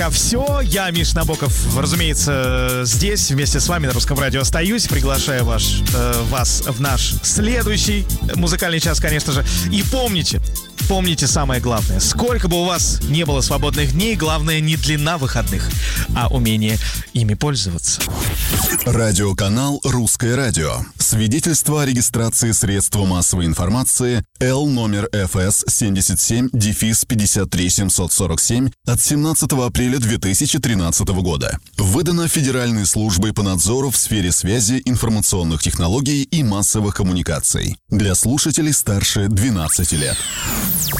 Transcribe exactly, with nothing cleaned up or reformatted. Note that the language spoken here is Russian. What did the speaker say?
Все, я, Миш Набоков, разумеется, здесь вместе с вами на Русском радио остаюсь. Приглашаю ваш, э, вас в наш следующий музыкальный час, конечно же. И помните, помните самое главное. Сколько бы у вас не было свободных дней, главное не длина выходных, а умение ими пользоваться. Радиоканал «Русское радио». Свидетельство о регистрации средства массовой информации Л номер эф эс семьдесят семь пятьдесят три семьсот сорок семь от семнадцатого апреля две тысячи тринадцатого года. Выдано Федеральной службой по надзору в сфере связи, информационных технологий и массовых коммуникаций. Для слушателей старше двенадцати лет.